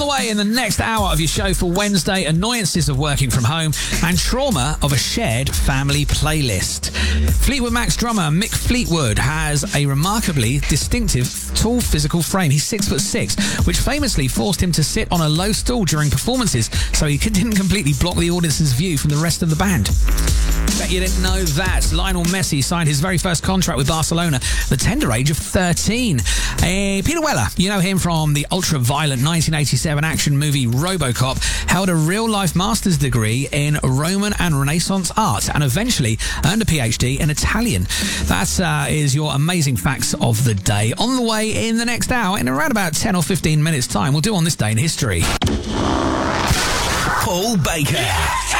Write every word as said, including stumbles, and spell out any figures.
way in the next hour of your show for Wednesday, annoyances of working from home and trauma of a shared family playlist. Fleetwood Mac's drummer Mick Fleetwood has a remarkably distinctive tall physical frame. He's six foot six, which famously forced him to sit on a low stool during performances so he didn't completely block the audience's view from the rest of the band. Bet you didn't know that. Lionel Messi signed his very first contract with Barcelona at the tender age of thirteen. Uh, Peter Weller, you know him from the ultra-violent nineteen eighty-seven action movie RoboCop, held a real-life master's degree in Roman and Renaissance art and eventually earned a P H D in Italian. That uh, is your amazing facts of the day. On the way in the next hour, in around about ten or fifteen minutes' time, we'll do On This Day in History. Paul Baker.